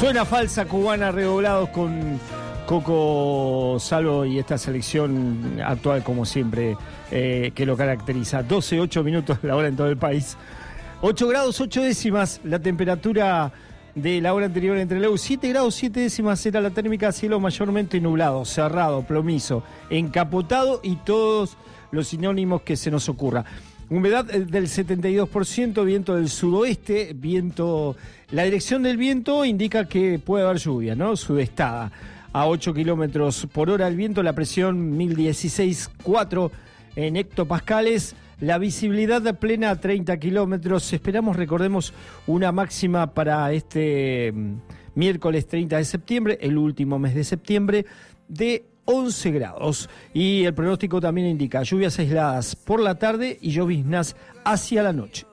Suena falsa cubana, redoblados con Coco Salvo y esta selección actual, como siempre, que lo caracteriza. 12:08 minutos la hora en todo el país. 8 grados 8 décimas la temperatura de la hora anterior entre Trelew. 7 grados 7 décimas era la térmica, cielo mayormente nublado, cerrado, plomizo, encapotado y todos los sinónimos que se nos ocurra. Humedad del 72%, viento del sudoeste, la dirección del viento indica que puede haber lluvia, ¿no? Sudestada, a 8 kilómetros por hora el viento, la presión 1016,4 en hectopascales, la visibilidad plena a 30 kilómetros. Esperamos, recordemos, una máxima para este miércoles 30 de septiembre, el último mes de septiembre, de 11 grados. Y el pronóstico también indica lluvias aisladas por la tarde y lloviznas hacia la noche.